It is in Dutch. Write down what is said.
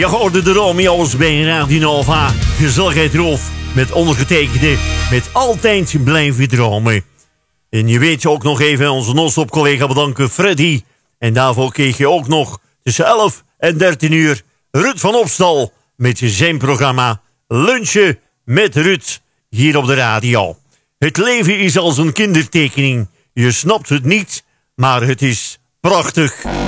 Je hoorde de Romeo's bij Radio Nova. Gezelligheid Roof met ondergetekende met altijd blijven dromen. En je weet ook nog even onze non-stop collega bedanken, Freddy. En daarvoor kreeg je ook nog tussen 11 en 13 uur Ruud van Opstal met zijn programma Lunchen met Ruud hier op de radio. Het leven is als een kindertekening. Je snapt het niet, maar het is prachtig.